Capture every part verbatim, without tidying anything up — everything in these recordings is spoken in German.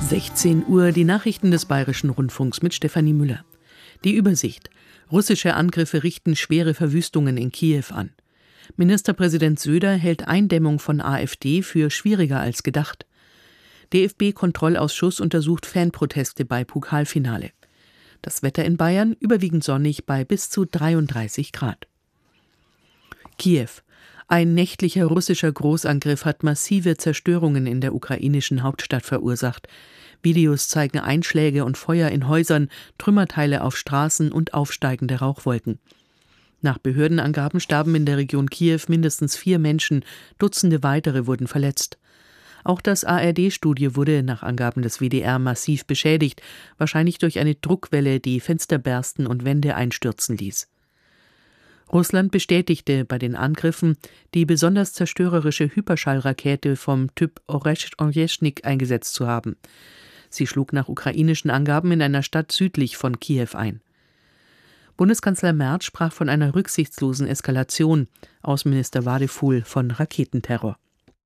sechzehn Uhr, die Nachrichten des Bayerischen Rundfunks mit Stefanie Müller. Die Übersicht. Russische Angriffe richten schwere Verwüstungen in Kiew an. Ministerpräsident Söder hält Eindämmung von AfD für schwieriger als gedacht. D F B-Kontrollausschuss untersucht Fanproteste bei Pokalfinale. Das Wetter in Bayern überwiegend sonnig bei bis zu dreiunddreißig Grad. Kiew. Ein nächtlicher russischer Großangriff hat massive Zerstörungen in der ukrainischen Hauptstadt verursacht. Videos zeigen Einschläge und Feuer in Häusern, Trümmerteile auf Straßen und aufsteigende Rauchwolken. Nach Behördenangaben starben in der Region Kiew mindestens vier Menschen, Dutzende weitere wurden verletzt. Auch das A R D-Studio wurde nach Angaben des W D R massiv beschädigt, wahrscheinlich durch eine Druckwelle, die Fenster bersten und Wände einstürzen ließ. Russland bestätigte bei den Angriffen, die besonders zerstörerische Hyperschallrakete vom Typ Oreschnik eingesetzt zu haben. Sie schlug nach ukrainischen Angaben in einer Stadt südlich von Kiew ein. Bundeskanzler Merz sprach von einer rücksichtslosen Eskalation, Außenminister Wadefuhl von Raketenterror.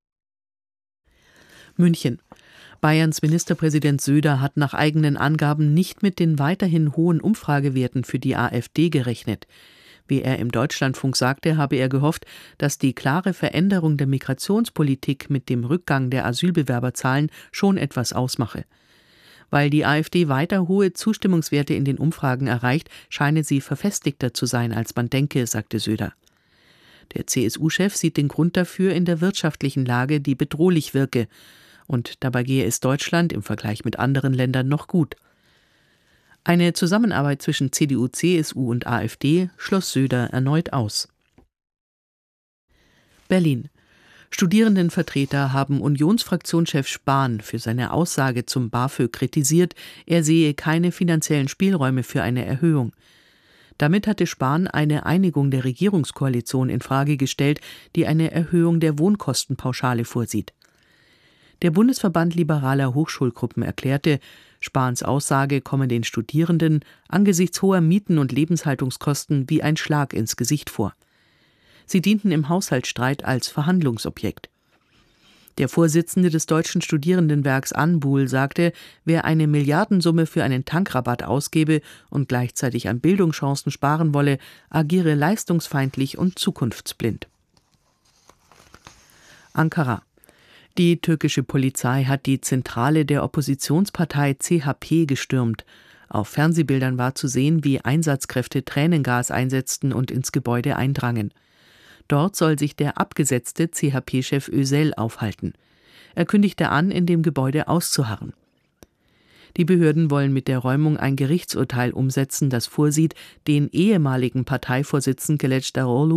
München. Bayerns Ministerpräsident Söder hat nach eigenen Angaben nicht mit den weiterhin hohen Umfragewerten für die AfD gerechnet. Wie er im Deutschlandfunk sagte, habe er gehofft, dass die klare Veränderung der Migrationspolitik mit dem Rückgang der Asylbewerberzahlen schon etwas ausmache. Weil die AfD weiter hohe Zustimmungswerte in den Umfragen erreicht, scheine sie verfestigter zu sein, als man denke, sagte Söder. Der C S U-Chef sieht den Grund dafür in der wirtschaftlichen Lage, die bedrohlich wirke. Und dabei gehe es Deutschland im Vergleich mit anderen Ländern noch gut. Eine Zusammenarbeit zwischen C D U, C S U und AfD schloss Söder erneut aus. Berlin. Studierendenvertreter haben Unionsfraktionschef Spahn für seine Aussage zum BAföG kritisiert, er sehe keine finanziellen Spielräume für eine Erhöhung. Damit hatte Spahn eine Einigung der Regierungskoalition in Frage gestellt, die eine Erhöhung der Wohnkostenpauschale vorsieht. Der Bundesverband liberaler Hochschulgruppen erklärte, Spahns Aussage komme den Studierenden angesichts hoher Mieten und Lebenshaltungskosten wie ein Schlag ins Gesicht vor. Sie dienten im Haushaltsstreit als Verhandlungsobjekt. Der Vorsitzende des Deutschen Studierendenwerks Anbuhl sagte, wer eine Milliardensumme für einen Tankrabatt ausgebe und gleichzeitig an Bildungschancen sparen wolle, agiere leistungsfeindlich und zukunftsblind. Ankara. Die türkische Polizei hat die Zentrale der Oppositionspartei C H P gestürmt. Auf Fernsehbildern war zu sehen, wie Einsatzkräfte Tränengas einsetzten und ins Gebäude eindrangen. Dort soll sich der abgesetzte C H P-Chef Özel aufhalten. Er kündigte an, in dem Gebäude auszuharren. Die Behörden wollen mit der Räumung ein Gerichtsurteil umsetzen, das vorsieht, den ehemaligen Parteivorsitzenden Kılıçdaroğlu